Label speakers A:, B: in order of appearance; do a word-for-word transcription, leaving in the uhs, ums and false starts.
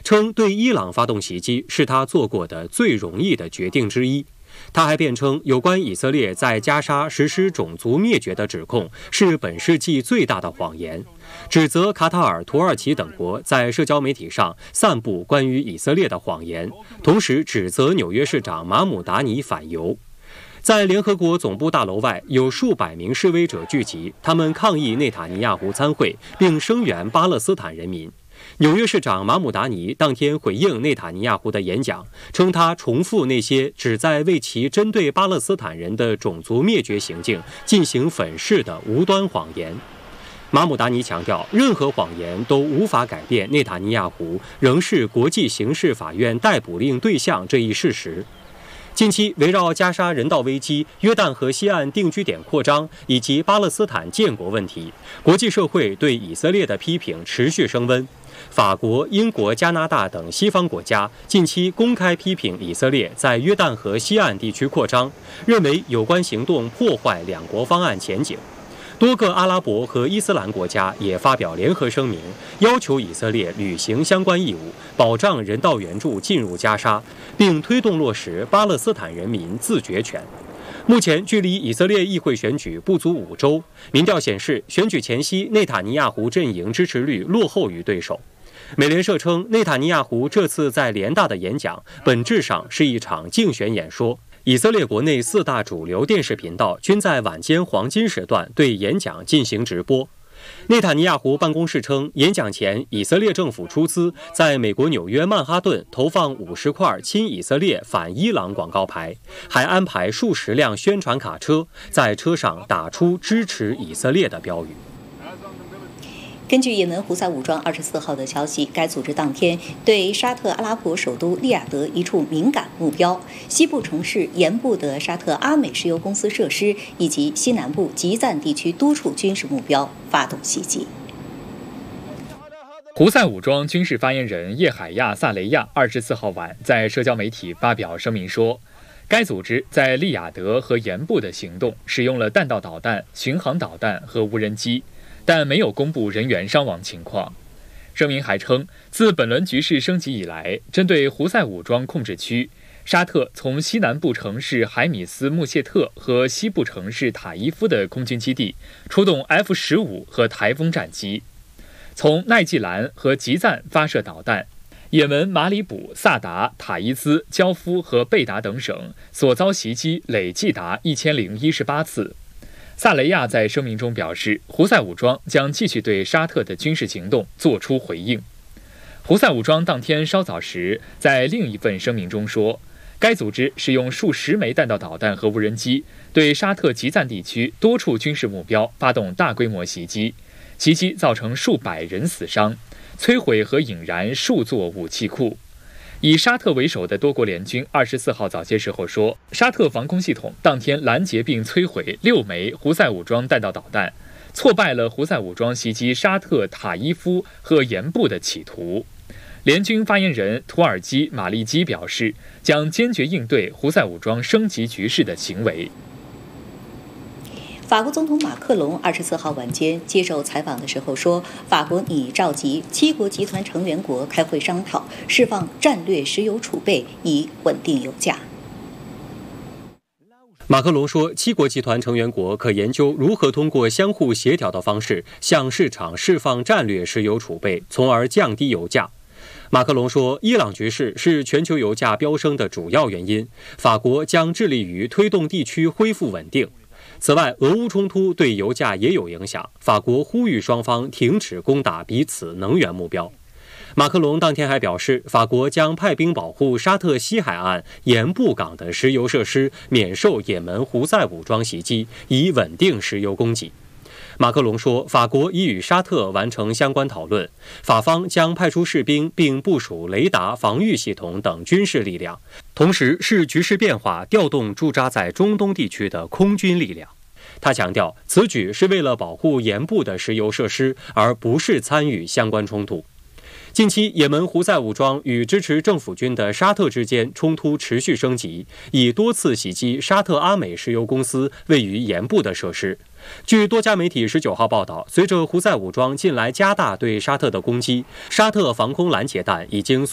A: 称对伊朗发动袭击是他做过的最容易的决定之一。他还辩称，有关以色列在加沙实施种族灭绝的指控是本世纪最大的谎言，指责卡塔尔、土耳其等国在社交媒体上散布关于以色列的谎言，同时指责纽约市长马姆达尼反犹。在联合国总部大楼外，有数百名示威者聚集，他们抗议内塔尼亚胡参会，并声援巴勒斯坦人民。纽约市长马姆达尼当天回应内塔尼亚胡的演讲，称他重复那些旨在为其针对巴勒斯坦人的种族灭绝行径进行粉饰的无端谎言。马姆达尼强调，任何谎言都无法改变内塔尼亚胡仍是国际刑事法院逮捕令对象这一事实。近期围绕加沙人道危机、约旦河西岸定居点扩张以及巴勒斯坦建国问题，国际社会对以色列的批评持续升温。法国、英国、加拿大等西方国家近期公开批评以色列在约旦河西岸地区扩张，认为有关行动破坏两国方案前景。多个阿拉伯和伊斯兰国家也发表联合声明，要求以色列履行相关义务，保障人道援助进入加沙，并推动落实巴勒斯坦人民自决权。目前距离以色列议会选举不足五周，民调显示，选举前夕内塔尼亚胡阵营支持率落后于对手。美联社称，内塔尼亚胡这次在联大的演讲本质上是一场竞选演说。以色列国内四大主流电视频道均在晚间黄金时段对演讲进行直播。内塔尼亚胡办公室称，演讲前，以色列政府出资在美国纽约曼哈顿投放五十块亲以色列、反伊朗广告牌，还安排数十辆宣传卡车，在车上打出支持以色列的标语。
B: 根据也门胡塞武装二十四号的消息，该组织当天对沙特阿拉伯首都利雅得一处敏感目标、西部城市盐部的沙特阿美石油公司设施以及西南部吉赞地区多处军事目标发动袭击。
C: 胡塞武装军事发言人叶海亚·萨雷亚二十四号晚在社交媒体发表声明说，该组织在利雅得和盐部的行动使用了弹道导弹、巡航导弹和无人机，但没有公布人员伤亡情况。声明还称，自本轮局势升级以来，针对胡塞武装控制区，沙特从西南部城市海米斯穆谢特和西部城市塔伊夫的空军基地出动 F 十五 和台风战机，从奈季兰和吉赞发射导弹。也门马里卜、萨达、塔伊斯、焦夫和贝达等省所遭袭击累计达一千零一十八次。萨雷亚在声明中表示，胡塞武装将继续对沙特的军事行动作出回应。胡塞武装当天稍早时在另一份声明中说，该组织使用数十枚弹道导弹和无人机，对沙特吉赞地区多处军事目标发动大规模袭击，袭击造成数百人死伤，摧毁和引燃数座武器库。以沙特为首的多国联军二十四号早些时候说，沙特防空系统当天拦截并摧毁六枚胡塞武装弹道导弹，挫败了胡塞武装袭击沙特塔伊夫和盐部的企图。联军发言人土耳其马利基表示，将坚决应对胡塞武装升级局势的行为。
B: 法国总统马克龙二十四号晚间接受采访的时候说，法国拟召集七国集团成员国开会商讨释放战略石油储备，以稳定油价。
A: 马克龙说，七国集团成员国可研究如何通过相互协调的方式向市场释放战略石油储备，从而降低油价。马克龙说，伊朗局势是全球油价飙升的主要原因，法国将致力于推动地区恢复稳定。此外，俄乌冲突对油价也有影响，法国呼吁双方停止攻打彼此能源目标。马克龙当天还表示，法国将派兵保护沙特西海岸盐布港的石油设施免受也门胡塞武装袭击，以稳定石油供给。马克龙说，法国已与沙特完成相关讨论，法方将派出士兵并部署雷达、防御系统等军事力量，同时视局势变化调动驻扎在中东地区的空军力量。他强调，此举是为了保护盐部的石油设施，而不是参与相关冲突。近期，也门胡塞武装与支持政府军的沙特之间冲突持续升级，以多次袭击沙特阿美石油公司位于盐部的设施。据多家媒体十九号报道，随着胡塞武装近来加大对沙特的攻击，沙特防空拦截弹已经